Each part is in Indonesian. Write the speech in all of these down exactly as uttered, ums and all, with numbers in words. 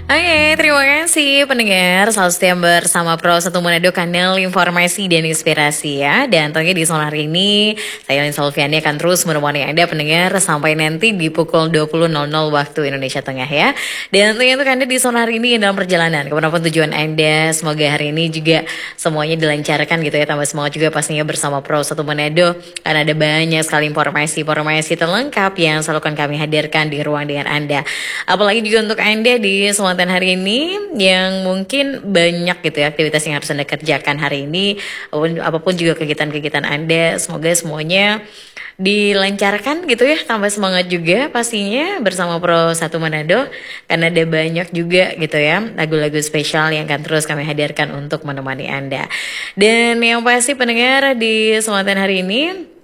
Oke, terima kasih pendengar selalu setia bersama Pro Satu Manado, kanal informasi dan inspirasi ya. Dan tentunya di sore hari ini saya Lin Solviani akan terus menemani Anda pendengar sampai nanti di pukul dua puluh nol nol waktu Indonesia Tengah ya. Dan tentunya untuk Anda di sore hari ini dalam perjalanan kemanapun tujuan Anda, semoga hari ini juga semuanya dilancarkan gitu ya. Tambah semangat juga pastinya bersama Pro Satu Manado, karena ada banyak sekali informasi-informasi terlengkap yang selalu akan kami hadirkan di ruang dengan Anda. Apalagi juga untuk Anda di kesempatan hari ini yang mungkin banyak gitu ya aktivitas yang harus Anda kerjakan hari ini, apapun, apapun juga kegiatan-kegiatan Anda, semoga semuanya dilancarkan gitu ya. Tambah semangat juga pastinya bersama Pro Satu Manado, karena ada banyak juga gitu ya lagu-lagu spesial yang akan terus kami hadirkan untuk menemani Anda. Dan yang pasti pendengar di kesempatan hari ini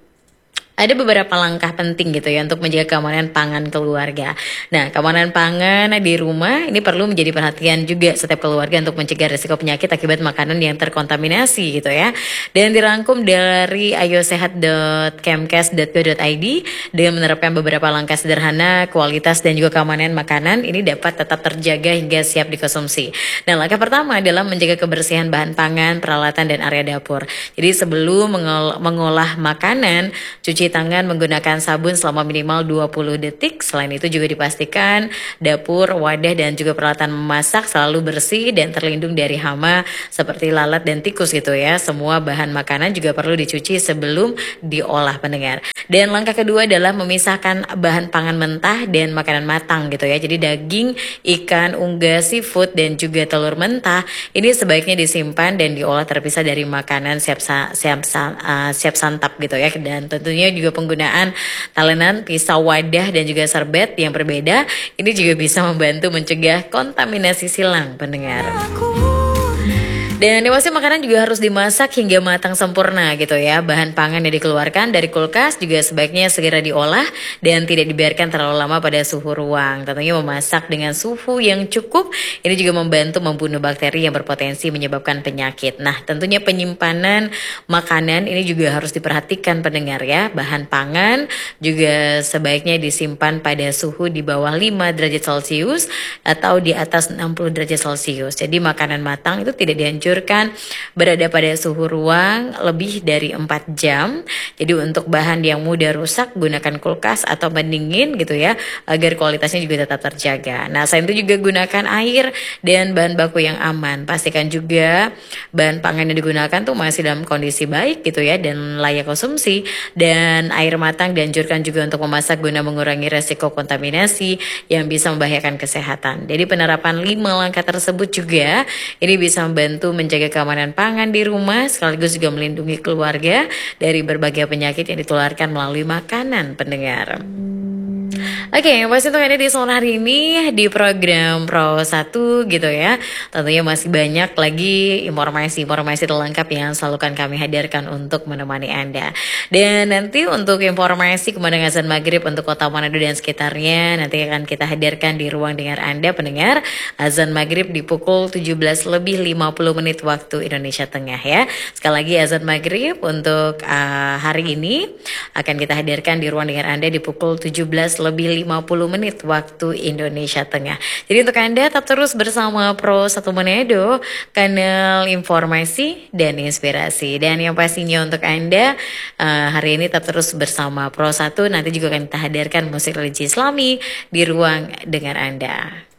ada beberapa langkah penting gitu ya untuk menjaga keamanan pangan keluarga. Nah, keamanan pangan di rumah ini perlu menjadi perhatian juga setiap keluarga untuk mencegah risiko penyakit akibat makanan yang terkontaminasi gitu ya. Dan dirangkum dari ayosehat dot kemkes dot go dot id dengan menerapkan beberapa langkah sederhana, kualitas dan juga keamanan makanan ini dapat tetap terjaga hingga siap dikonsumsi. Nah, langkah pertama adalah menjaga kebersihan bahan pangan, peralatan dan area dapur. Jadi sebelum mengol mengolah makanan, cuci tangan menggunakan sabun selama minimal dua puluh detik. Selain itu juga dipastikan dapur, wadah dan juga peralatan memasak selalu bersih dan terlindung dari hama seperti lalat dan tikus gitu ya. Semua bahan makanan juga perlu dicuci sebelum diolah pendengar. Dan langkah kedua adalah memisahkan bahan pangan mentah dan makanan matang gitu ya. Jadi daging, ikan, unggas, seafood dan juga telur mentah ini sebaiknya disimpan dan diolah terpisah dari makanan siap siap uh, siap santap gitu ya. Dan tentunya juga penggunaan talenan, pisau wadah dan juga serbet yang berbeda ini juga bisa membantu mencegah kontaminasi silang pendengar. Dan yang pasti makanan juga harus dimasak hingga matang sempurna gitu ya. Bahan pangan yang dikeluarkan dari kulkas juga sebaiknya segera diolah dan tidak dibiarkan terlalu lama pada suhu ruang. Tentunya memasak dengan suhu yang cukup ini juga membantu membunuh bakteri yang berpotensi menyebabkan penyakit. Nah, tentunya penyimpanan makanan ini juga harus diperhatikan pendengar ya. Bahan pangan juga sebaiknya disimpan pada suhu di bawah lima derajat Celcius atau di atas enam puluh derajat Celcius. Jadi makanan matang itu tidak dianjurkan berada pada suhu ruang lebih dari empat jam. Jadi untuk bahan yang mudah rusak gunakan kulkas atau pendingin gitu ya, agar kualitasnya juga tetap terjaga. Nah, selain itu juga gunakan air dan bahan baku yang aman. Pastikan juga bahan pangan yang digunakan tuh masih dalam kondisi baik gitu ya dan layak konsumsi. Dan air matang dianjurkan juga untuk memasak guna mengurangi resiko kontaminasi yang bisa membahayakan kesehatan. Jadi penerapan lima langkah tersebut juga ini bisa membantu menjaga keamanan pangan di rumah sekaligus juga melindungi keluarga dari berbagai penyakit yang ditularkan melalui makanan pendengar. Oke, okay, pasti untuk ada di sore hari ini di program Pro Satu gitu ya. Tentunya masih banyak lagi informasi-informasi terlengkap yang selalu akan kami hadirkan untuk menemani Anda. Dan nanti untuk informasi kemandangan azan maghrib untuk kota Manado dan sekitarnya nanti akan kita hadirkan di ruang dengar Anda pendengar. Azan maghrib di pukul tujuh belas lebih lima puluh menit waktu Indonesia Tengah ya. Sekali lagi azan maghrib untuk uh, hari ini akan kita hadirkan di ruang dengar Anda di pukul tujuh belas lebih lima puluh menit waktu Indonesia Tengah. Jadi untuk Anda tetap terus bersama Pro Satu Manado, kanal informasi dan inspirasi. Dan yang pastinya untuk Anda uh, hari ini tetap terus bersama Pro Satu. Nanti juga akan kita hadirkan musik religi Islami di ruang dengar Anda.